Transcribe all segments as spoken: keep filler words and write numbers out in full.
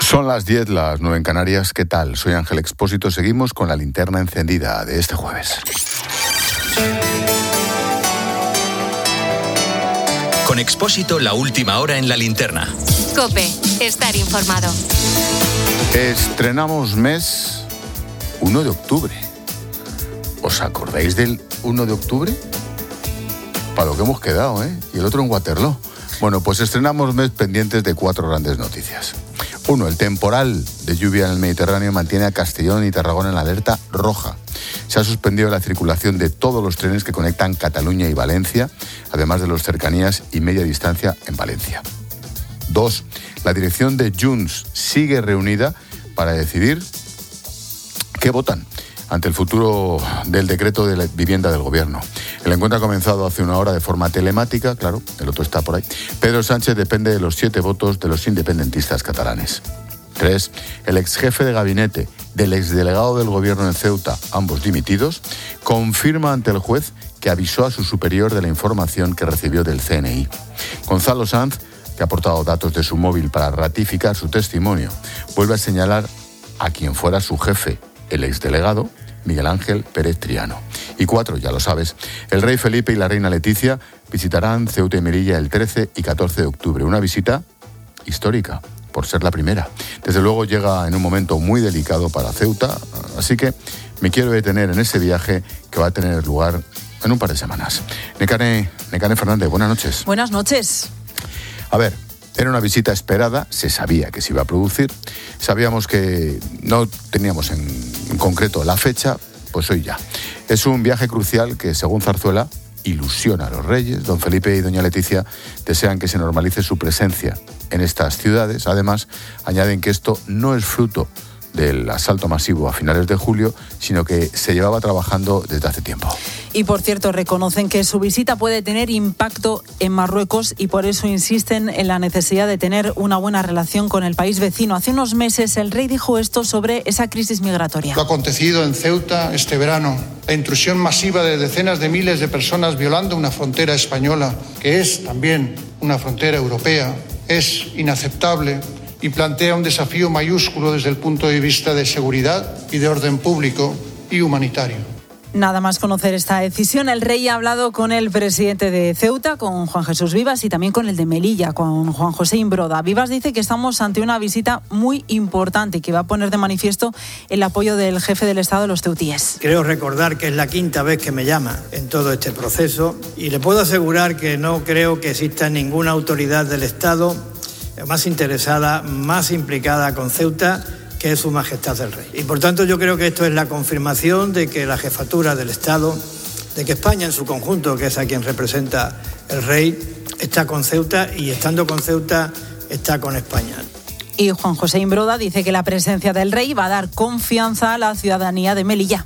Son las diez, las nueve en Canarias. ¿Qué tal? Soy Ángel Expósito. Seguimos con la linterna encendida de este jueves. Con Expósito, la última hora en la linterna. COPE, estar informado. Estrenamos mes uno de octubre. ¿Os acordáis del uno de octubre? Para lo que hemos quedado, ¿eh? Y el otro en Waterloo. Bueno, pues estrenamos mes pendientes de cuatro grandes noticias. Uno, el temporal de lluvia en el Mediterráneo mantiene a Castellón y Tarragona en la alerta roja. Se ha suspendido la circulación de todos los trenes que conectan Cataluña y Valencia, además de los cercanías y media distancia en Valencia. Dos, la dirección de Junts sigue reunida para decidir qué votan ante el futuro del decreto de la vivienda del Gobierno. El encuentro ha comenzado hace una hora de forma telemática, claro, el otro está por ahí. Pedro Sánchez depende de los siete votos de los independentistas catalanes. Tres, el exjefe de gabinete del exdelegado del Gobierno en Ceuta, ambos dimitidos, confirma ante el juez que avisó a su superior de la información que recibió del C N I. Gonzalo Sanz, que ha aportado datos de su móvil para ratificar su testimonio, vuelve a señalar a quien fuera su jefe, el exdelegado, Miguel Ángel Pérez Triano. Y cuatro, ya lo sabes, el rey Felipe y la reina Leticia visitarán Ceuta y Melilla el trece y catorce de octubre. Una visita histórica, por ser la primera. Desde luego llega en un momento muy delicado para Ceuta, así que me quiero detener en ese viaje que va a tener lugar en un par de semanas. Nekane, Nekane Fernández, buenas noches. Buenas noches. A ver, era una visita esperada, se sabía que se iba a producir, sabíamos que no teníamos en, en concreto la fecha, pues hoy ya. Es un viaje crucial que, según Zarzuela, ilusiona a los reyes. Don Felipe y doña Leticia desean que se normalice su presencia en estas ciudades. Además, añaden que esto no es fruto del asalto masivo a finales de julio, sino que se llevaba trabajando desde hace tiempo. Y por cierto, reconocen que su visita puede tener impacto en Marruecos y por eso insisten en la necesidad de tener una buena relación con el país vecino. Hace unos meses el rey dijo esto sobre esa crisis migratoria. Lo acontecido en Ceuta este verano, la intrusión masiva de decenas de miles de personas violando una frontera española, que es también una frontera europea, es inaceptable y plantea un desafío mayúsculo desde el punto de vista de seguridad y de orden público y humanitario. Nada más conocer esta decisión, el rey ha hablado con el presidente de Ceuta, con Juan Jesús Vivas, y también con el de Melilla, con Juan José Imbroda. Vivas dice que estamos ante una visita muy importante y que va a poner de manifiesto el apoyo del jefe del Estado a los ceutíes. Creo recordar que es la quinta vez que me llama en todo este proceso y le puedo asegurar que no creo que exista ninguna autoridad del Estado más interesada, más implicada con Ceuta, que es su majestad el rey. Y por tanto yo creo que esto es la confirmación de que la jefatura del Estado, de que España en su conjunto, que es a quien representa el rey, está con Ceuta y estando con Ceuta está con España. Y Juan José Imbroda dice que la presencia del rey va a dar confianza a la ciudadanía de Melilla.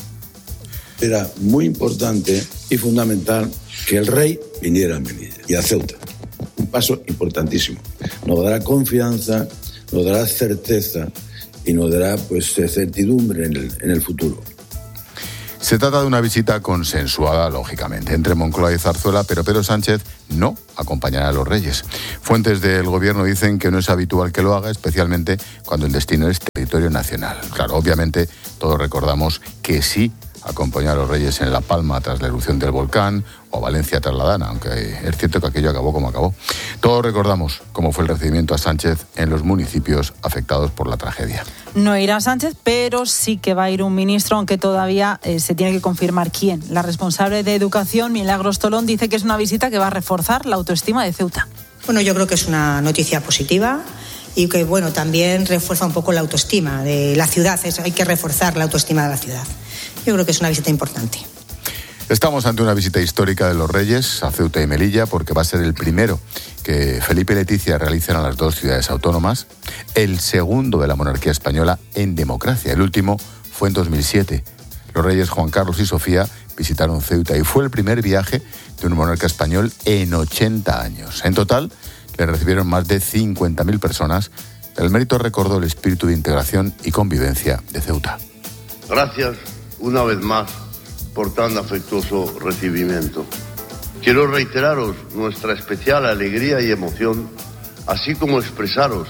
Era muy importante y fundamental que el rey viniera a Melilla y a Ceuta. Un paso importantísimo. Nos dará confianza, nos dará certeza y nos dará pues certidumbre en el, en el futuro. Se trata de una visita consensuada, lógicamente, entre Moncloa y Zarzuela, pero Pedro Sánchez no acompañará a los reyes. Fuentes del gobierno dicen que no es habitual que lo haga, especialmente cuando el destino es territorio nacional. Claro, obviamente todos recordamos que sí acompañó a los reyes en La Palma tras la erupción del volcán, o Valencia tras la Dana, aunque es cierto que aquello acabó como acabó. Todos recordamos cómo fue el recibimiento a Sánchez en los municipios afectados por la tragedia. No irá Sánchez, pero sí que va a ir un ministro, aunque todavía eh, se tiene que confirmar quién. La responsable de Educación, Milagros Tolón, dice que es una visita que va a reforzar la autoestima de Ceuta. Bueno, yo creo que es una noticia positiva y que, bueno, también refuerza un poco la autoestima de la ciudad. Es, hay que reforzar la autoestima de la ciudad. Yo creo que es una visita importante. Estamos ante una visita histórica de los Reyes a Ceuta y Melilla porque va a ser el primero que Felipe y Leticia realicen a las dos ciudades autónomas, el segundo de la monarquía española en democracia. El último fue en dos mil siete. Los Reyes Juan Carlos y Sofía visitaron Ceuta y fue el primer viaje de un monarca español en ochenta años. En total, le recibieron más de cincuenta mil personas. El mérito recordó el espíritu de integración y convivencia de Ceuta. Gracias una vez más por tan afectuoso recibimiento. Quiero reiteraros nuestra especial alegría y emoción, así como expresaros el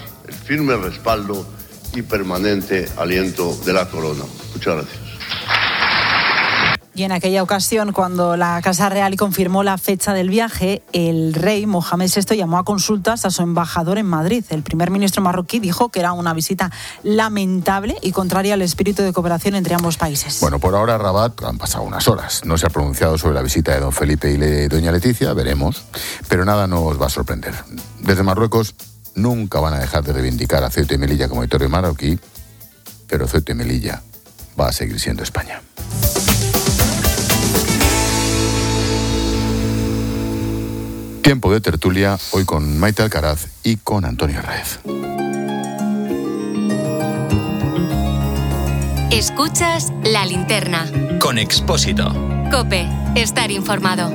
firme respaldo y permanente aliento de la corona. Muchas gracias. Y en aquella ocasión, cuando la Casa Real confirmó la fecha del viaje, el rey Mohamed sexto llamó a consultas a su embajador en Madrid. El primer ministro marroquí dijo que era una visita lamentable y contraria al espíritu de cooperación entre ambos países. Bueno, por ahora Rabat han pasado unas horas. No se ha pronunciado sobre la visita de don Felipe y de doña Leticia, veremos. Pero nada nos va a sorprender. Desde Marruecos nunca van a dejar de reivindicar a Ceuta y Melilla como territorio marroquí, pero Ceuta y Melilla va a seguir siendo España. Tiempo de tertulia, hoy con Maite Alcaraz y con Antonio Herrez. Escuchas La Linterna. Con Expósito. COPE, estar informado.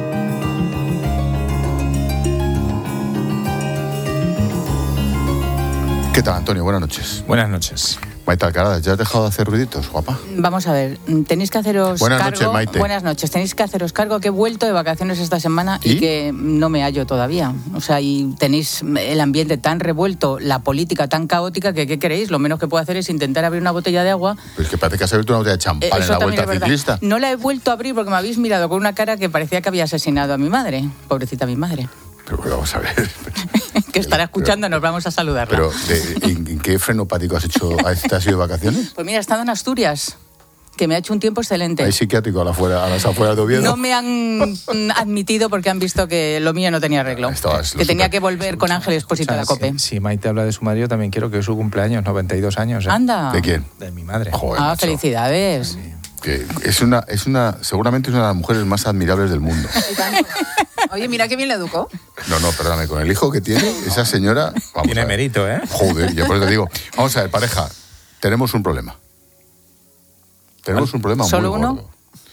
¿Qué tal, Antonio? Buenas noches. Buenas noches. Maite Alcaraz, ¿ya has dejado de hacer ruiditos, guapa? Vamos a ver, tenéis que haceros Buenas cargo... noches, Maite. Buenas noches, tenéis que haceros cargo que he vuelto de vacaciones esta semana y, ¿Y? que no me hallo todavía. O sea, y tenéis el ambiente tan revuelto, la política tan caótica, que ¿qué queréis? Lo menos que puedo hacer es intentar abrir una botella de agua. Pues que parece que has abierto una botella de champán Eh, en eso la también Vuelta es verdad. Ciclista. No la he vuelto a abrir porque me habéis mirado con una cara que parecía que había asesinado a mi madre. Pobrecita mi madre. Pero bueno, vamos a ver. Que estará escuchando, nos vamos a saludarla. Pero, de, ¿en, ¿en qué frenopático has hecho? ¿Te has ido de vacaciones? Pues mira, he estado en Asturias, que me ha hecho un tiempo excelente. ¿Hay psiquiátrico a, la fuera, a las afueras de Oviedo? No me han mm, admitido porque han visto que lo mío no tenía arreglo. Estabas Que tenía super- que volver con Ángel Expósito a la COPE. Si, si Maite habla de su madre, yo también quiero que es su cumpleaños, noventa y dos años. ¿eh? Anda. ¿De quién? De mi madre. Joder, Ah, macho. felicidades. Que es una, es una, seguramente es una de las mujeres más admirables del mundo. Oye, mira qué bien le educó. No, no, perdóname, con el hijo que tiene, esa señora... Vamos Tiene a ver. mérito, ¿eh? Joder, yo por eso te digo, vamos a ver, pareja, tenemos un problema. Tenemos un problema ¿Solo muy uno? gordo.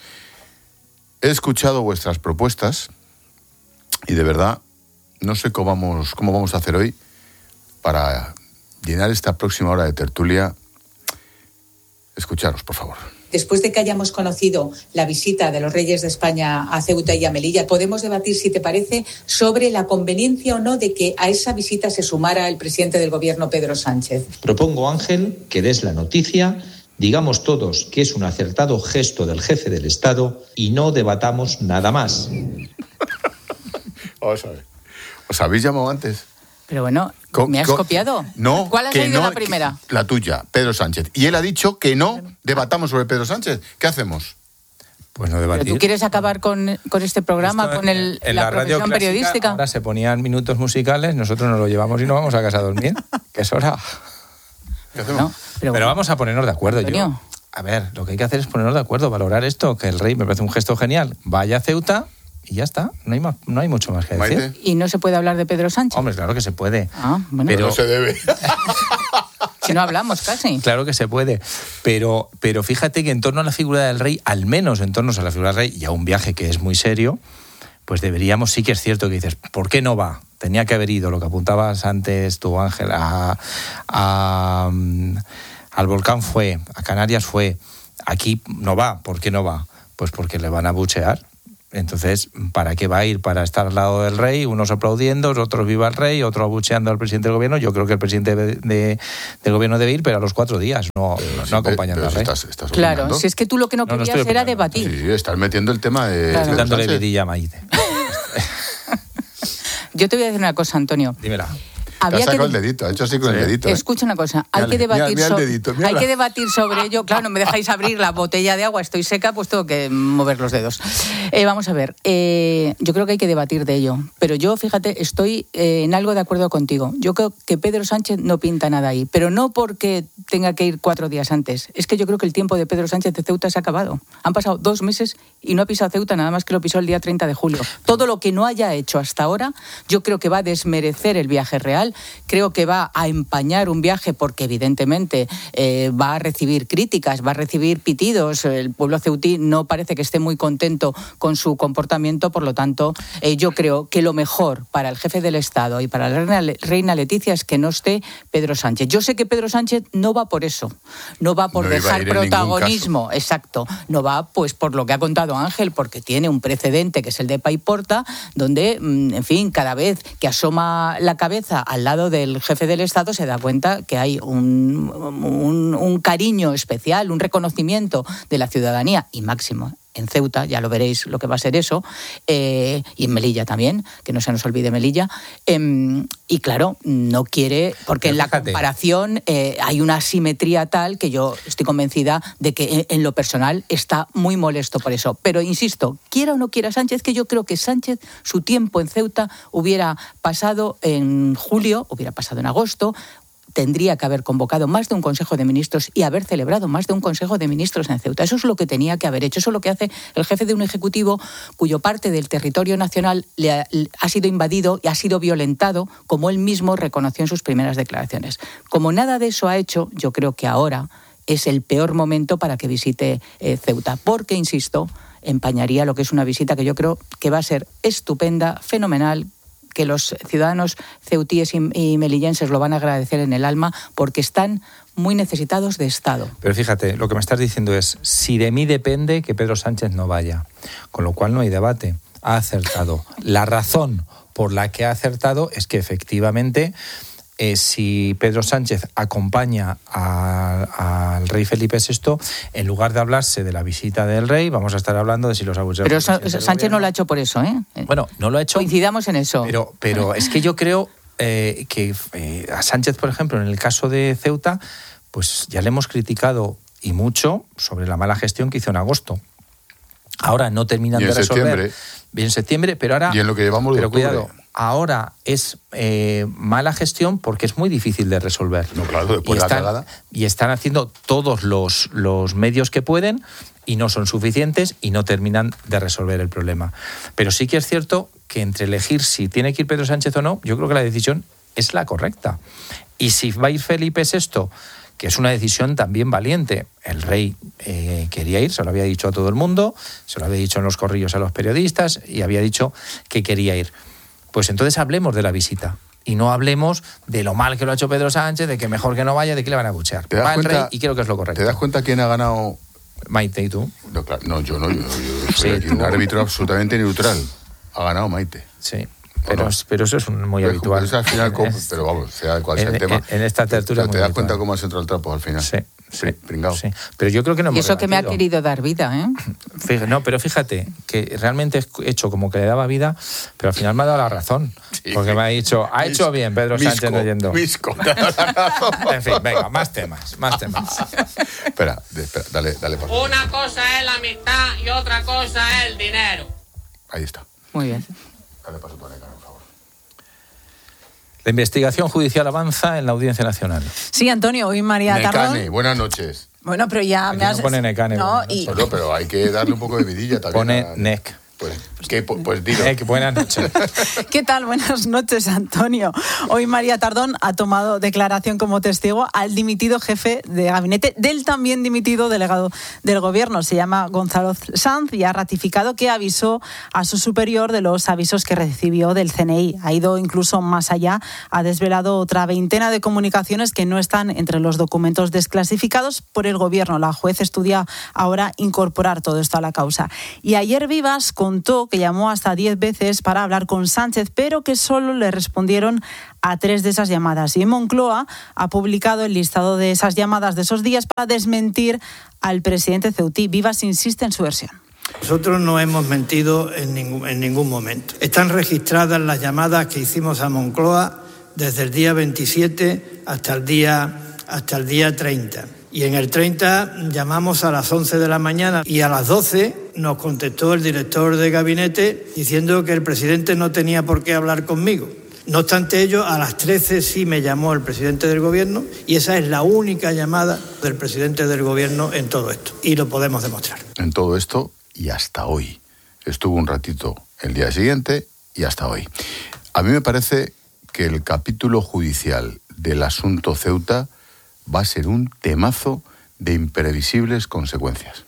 He escuchado vuestras propuestas y de verdad no sé cómo vamos, cómo vamos a hacer hoy para llenar esta próxima hora de tertulia. Escucharos, por favor. Después de que hayamos conocido la visita de los reyes de España a Ceuta y a Melilla, podemos debatir, si te parece, sobre la conveniencia o no de que a esa visita se sumara el presidente del Gobierno, Pedro Sánchez. Propongo, Ángel, que des la noticia, digamos todos que es un acertado gesto del jefe del Estado y no debatamos nada más. Vamos a ver. ¿Os habéis llamado antes? Pero bueno, Co- ¿me has co- copiado? No. ¿Cuál ha que sido no, la primera? que- La tuya, Pedro Sánchez. Y él ha dicho que no debatamos sobre Pedro Sánchez. ¿Qué hacemos? Pues no ¿Pero debatir. tú quieres acabar con, con este programa, Esto, con el, en la, la radio profesión clásica, periodística? Ahora se ponían minutos musicales, nosotros nos lo llevamos y nos vamos a casa a dormir. Que es hora. ¿Qué hacemos? No, pero, Pero bueno, vamos a ponernos de acuerdo. Yo, Antonio. a ver, lo que hay que hacer es ponernos de acuerdo, valorar esto, que el rey me parece un gesto genial. Vaya a Ceuta y ya está. No hay, más, no hay mucho más que decir. Maite. ¿Y no se puede hablar de Pedro Sánchez? Hombre, claro que se puede. Ah, bueno. Pero- No se debe. Si no hablamos casi. Claro que se puede, pero, pero fíjate que en torno a la figura del rey, al menos en torno a la figura del rey y a un viaje que es muy serio, pues deberíamos, sí que es cierto que dices, ¿por qué no va? Tenía que haber ido, lo que apuntabas antes tú, Ángel, a, a, mm, al volcán fue, a Canarias fue, aquí no va, ¿por qué no va? Pues porque le van a buchear. Entonces, ¿para qué va a ir? ¿Para estar al lado del rey? Unos aplaudiendo, otros viva el rey, otros abucheando al presidente del gobierno. Yo creo que el presidente de, de, del gobierno debe ir, pero a los cuatro días, no, no, no acompañando Pero al si rey. estás, estás Claro, opinando. si es que tú lo que no, No, no querías estoy era opinando. debatir. Sí, estás metiendo el tema de... Claro. Pedro Dándole Sánchez. vidilla a Maite. Yo te voy a decir una cosa, Antonio. Dímela. Te Había has sacado que el dedito, ha hecho así con el dedito. ¿eh? Escucha una cosa, hay Mírale, que debatir mira, mira el so- dedito, mírala. hay que debatir sobre ello. Claro, no me dejáis abrir la botella de agua, estoy seca, pues tengo que mover los dedos. Eh, vamos a ver, eh, yo creo que hay que debatir de ello, pero yo, fíjate, estoy eh, en algo de acuerdo contigo. Yo creo que Pedro Sánchez no pinta nada ahí, pero no porque tenga que ir cuatro días antes. Es que yo creo que el tiempo de Pedro Sánchez de Ceuta se ha acabado. Han pasado dos meses y no ha pisado Ceuta, nada más que lo pisó el día treinta de julio. Todo lo que no haya hecho hasta ahora, yo creo que va a desmerecer el viaje real, creo que va a empañar un viaje porque evidentemente eh, va a recibir críticas, va a recibir pitidos. El pueblo ceutí no parece que esté muy contento con su comportamiento, por lo tanto, eh, yo creo que lo mejor para el jefe del Estado y para la reina, reina Leticia es que no esté Pedro Sánchez. Yo sé que Pedro Sánchez no va por eso, no va por No iba a dejar ir en ningún protagonismo, exacto, no va pues por lo que ha contado Ángel, porque tiene un precedente que es el de Paiporta, donde, en fin, cada vez que asoma la cabeza al al lado del jefe del Estado, se da cuenta que hay un, un, un cariño especial, un reconocimiento de la ciudadanía, y máximo en Ceuta, ya lo veréis lo que va a ser eso, eh, y en Melilla también, que no se nos olvide Melilla, eh, y claro, no quiere, porque en la comparación eh, hay una asimetría tal que yo estoy convencida de que en, en lo personal está muy molesto por eso. Pero insisto, quiera o no quiera Sánchez, que yo creo que Sánchez, su tiempo en Ceuta hubiera pasado en julio, hubiera pasado en agosto, tendría que haber convocado más de un Consejo de Ministros y haber celebrado más de un Consejo de Ministros en Ceuta. Eso es lo que tenía que haber hecho. Eso es lo que hace el jefe de un Ejecutivo cuyo parte del territorio nacional le ha, ha sido invadido y ha sido violentado, como él mismo reconoció en sus primeras declaraciones. Como nada de eso ha hecho, yo creo que ahora es el peor momento para que visite eh, Ceuta, porque, insisto, empañaría lo que es una visita que yo creo que va a ser estupenda, fenomenal, que los ciudadanos ceutíes y melillenses lo van a agradecer en el alma, porque están muy necesitados de Estado. Pero fíjate, lo que me estás diciendo es, si de mí depende que Pedro Sánchez no vaya, con lo cual no hay debate, ha acertado. La razón por la que ha acertado es que efectivamente Eh, si Pedro Sánchez acompaña a, al rey Felipe sexto, en lugar de hablarse de la visita del rey, vamos a estar hablando de si los abusos... Pero Sa- Sánchez no lo ha hecho por eso, ¿eh? Bueno, no lo ha hecho... Coincidamos en eso. Pero, pero es que yo creo eh, que eh, a Sánchez, por ejemplo, en el caso de Ceuta, pues ya le hemos criticado y mucho sobre la mala gestión que hizo en agosto. Ahora no terminan de resolver. Septiembre. Bien en septiembre, pero ahora... Y en lo que llevamos de Pero octubre. cuidado, ahora es eh, mala gestión porque es muy difícil de resolver. No, claro, después y de la están, cagada. y están haciendo todos los, los medios que pueden y no son suficientes y no terminan de resolver el problema. Pero sí que es cierto que entre elegir si tiene que ir Pedro Sánchez o no, yo creo que la decisión es la correcta. Y si va a ir Felipe sexto, que es una decisión también valiente. El rey eh, quería ir, se lo había dicho a todo el mundo, se lo había dicho en los corrillos a los periodistas y había dicho que quería ir. Pues entonces hablemos de la visita y no hablemos de lo mal que lo ha hecho Pedro Sánchez, de que mejor que no vaya, de que le van a buchear. ¿Te das Va el cuenta- rey y creo que es lo correcto. ¿Te das cuenta quién ha ganado? Maite, ¿y tú? No, claro, no yo no, yo, yo soy Sí, aquí tú. un árbitro absolutamente neutral. Ha ganado Maite. Sí. Pero, pero eso es un- muy Pero habitual. es al final, como- Es- pero vamos, sea cual sea en, el tema. en- en esta tertulia Pero muy te das habitual. cuenta cómo has entrado el trapo al final. Sí, sí, pringao. sí. Pero yo creo que no Y hemos eso que me ha rebatido. querido dar vida, ¿eh? Fíjate, no, pero fíjate que realmente he hecho como que le daba vida, pero al final me ha dado la razón. Porque me ha dicho, ha hecho bien Pedro Sánchez no yendo. Misco, te ha dado la razón. En fin, venga, más temas, más temas. Espera, de- espera, dale, dale paso. Una cosa es la amistad y otra cosa es el dinero. Ahí está. Muy bien. Dale paso tú, Neca, por favor. La investigación judicial avanza en la Audiencia Nacional. Sí, Antonio, hoy María Tardón... Necane, buenas noches. Bueno, pero ya Aquí me no has... pone Necane, No, buenas y... Bueno, pero hay que darle un poco de vidilla también. Pone a- NEC. Pues, ¿qué? Pues, pues dilo. NEC, buenas noches. ¿Qué tal? Buenas noches, Antonio. Hoy María Tardón ha tomado declaración como testigo al dimitido jefe de gabinete del también dimitido delegado del Gobierno. Se llama Gonzalo Sanz y ha ratificado que avisó a su superior de los avisos que recibió del C N I. Ha ido incluso más allá, ha desvelado otra veintena de comunicaciones que no están entre los documentos desclasificados por el Gobierno. La juez estudia ahora incorporar todo esto a la causa. Y ayer Vivas contó que llamó hasta diez veces para hablar con Sánchez, pero que solo le respondieron a tres de esas llamadas. Y Moncloa ha publicado el listado de esas llamadas de esos días para desmentir al presidente ceutí. Vivas insiste en su versión. Nosotros no hemos mentido en ningún, en ningún momento. Están registradas las llamadas que hicimos a Moncloa desde el día veintisiete hasta el día, hasta el día treinta. Y en el treinta llamamos a las once de la mañana y a las doce nos contestó el director de gabinete diciendo que el presidente no tenía por qué hablar conmigo. No obstante ello, a las trece sí me llamó el presidente del Gobierno y esa es la única llamada del presidente del Gobierno en todo esto. Y lo podemos demostrar. En todo esto y hasta hoy. Estuvo un ratito el día siguiente y hasta hoy. A mí me parece que el capítulo judicial del asunto Ceuta va a ser un temazo de imprevisibles consecuencias.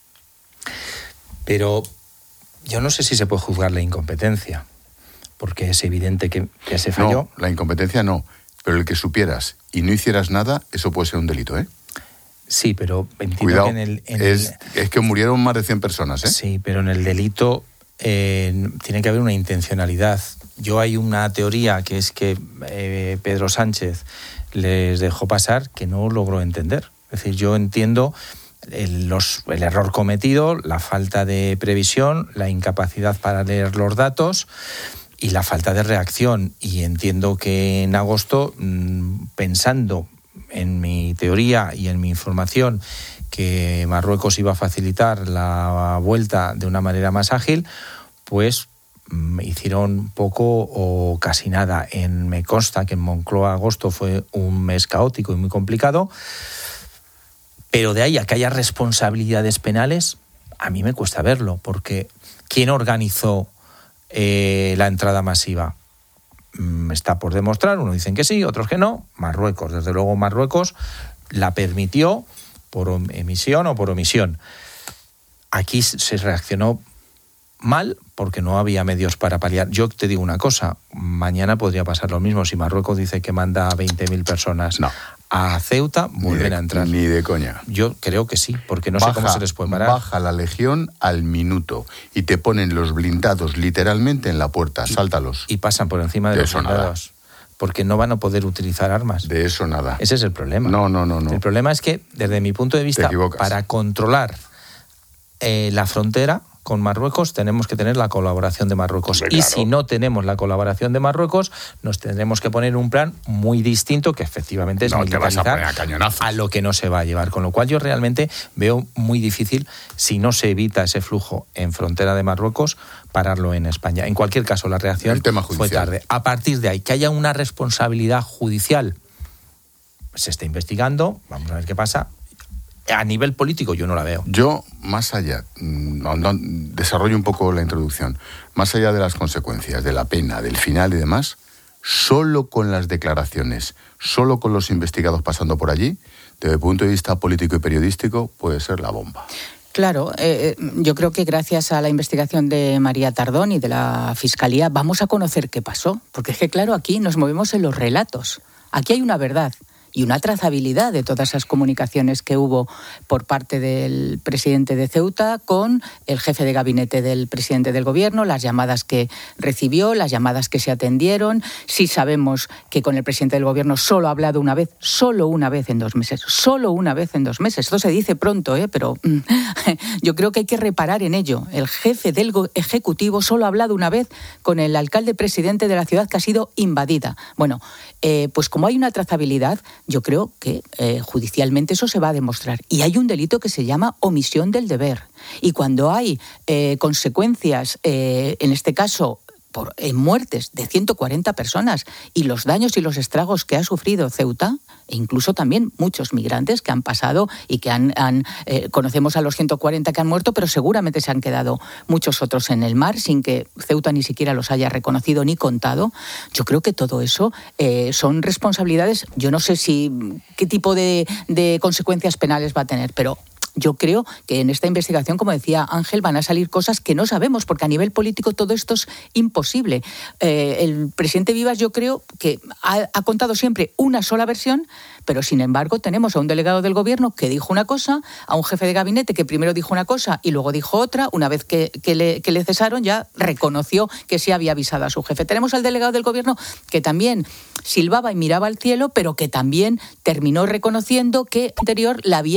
Pero yo no sé si se puede juzgar la incompetencia, porque es evidente que, que se falló. No, la incompetencia no, pero el que supieras y no hicieras nada, eso puede ser un delito, ¿eh? Sí, pero entiendo Cuidado, que en el... en es, el- es que murieron más de cien personas, ¿eh? Sí, pero en el delito eh, tiene que haber una intencionalidad. yo hay una teoría que es que eh, Pedro Sánchez les dejó pasar que no logró entender. Es decir, yo entiendo el, los, el error cometido, la falta de previsión, la incapacidad para leer los datos y la falta de reacción. Y entiendo que en agosto, mmm, pensando en mi teoría y en mi información que Marruecos iba a facilitar la vuelta de una manera más ágil, pues me hicieron poco o casi nada. En, me consta que en Moncloa agosto fue un mes caótico y muy complicado, pero de ahí a que haya responsabilidades penales, a mí me cuesta verlo, porque ¿quién organizó eh, la entrada masiva? Mm, está por demostrar, unos dicen que sí, otros que no. Marruecos, desde luego Marruecos la permitió por emisión o por omisión. Aquí se reaccionó mal porque no había medios para paliar. Yo te digo una cosa, mañana podría pasar lo mismo. Si Marruecos dice que manda a veinte mil personas no. a Ceuta, vuelven a entrar. Ni de coña. Yo creo que sí, porque no baja, sé cómo se les puede parar. Baja la legión al minuto y te ponen los blindados literalmente en la puerta, y, sáltalos. Y pasan por encima de, de los blindados. Nada. Porque no van a poder utilizar armas. De eso nada. Ese es el problema. No, no, no. no. El problema es que, desde mi punto de vista, para controlar eh, la frontera con Marruecos tenemos que tener la colaboración de Marruecos. Hombre, y claro. Si no tenemos la colaboración de Marruecos, nos tendremos que poner un plan muy distinto, que efectivamente es no militarizar te vas a, poner a, cañonazos. a lo que no se va a llevar. Con lo cual yo realmente veo muy difícil, si no se evita ese flujo en frontera de Marruecos, pararlo en España. En cualquier caso, la reacción fue tarde. A partir de ahí, que haya una responsabilidad judicial, se está investigando, vamos a ver qué pasa. A nivel político yo no la veo. Yo, más allá, no, no, desarrollo un poco la introducción, más allá de las consecuencias, de la pena, del final y demás, solo con las declaraciones, solo con los investigados pasando por allí, desde el punto de vista político y periodístico, puede ser la bomba. Claro, eh, yo creo que gracias a la investigación de María Tardón y de la Fiscalía vamos a conocer qué pasó, porque es que claro, aquí nos movemos en los relatos, aquí hay una verdad y una trazabilidad de todas esas comunicaciones que hubo por parte del presidente de Ceuta con el jefe de gabinete del presidente del gobierno, las llamadas que recibió, las llamadas que se atendieron. Sí sabemos que con el presidente del gobierno solo ha hablado una vez, solo una vez en dos meses, solo una vez en dos meses. Esto se dice pronto, ¿eh? Pero mm, yo creo que hay que reparar en ello. El jefe del Ejecutivo solo ha hablado una vez con el alcalde presidente de la ciudad que ha sido invadida. Bueno, eh, pues como hay una trazabilidad, yo creo que eh, judicialmente eso se va a demostrar. Y hay un delito que se llama omisión del deber. Y cuando hay eh, consecuencias, eh, en este caso, por en muertes de ciento cuarenta personas y los daños y los estragos que ha sufrido Ceuta, e incluso también muchos migrantes que han pasado y que han, han eh, conocemos a los ciento cuarenta que han muerto, pero seguramente se han quedado muchos otros en el mar sin que Ceuta ni siquiera los haya reconocido ni contado. Yo creo que todo eso eh, son responsabilidades. Yo no sé si qué tipo de, de consecuencias penales va a tener, pero yo creo que en esta investigación, como decía Ángel, van a salir cosas que no sabemos, porque a nivel político todo esto es imposible. Eh, el presidente Vivas yo creo que ha, ha contado siempre una sola versión, pero sin embargo tenemos a un delegado del gobierno que dijo una cosa, a un jefe de gabinete que primero dijo una cosa y luego dijo otra. Una vez que, que, le, que le cesaron ya reconoció que sí había avisado a su jefe. Tenemos al delegado del gobierno que también silbaba y miraba al cielo, pero que también terminó reconociendo que anterior la había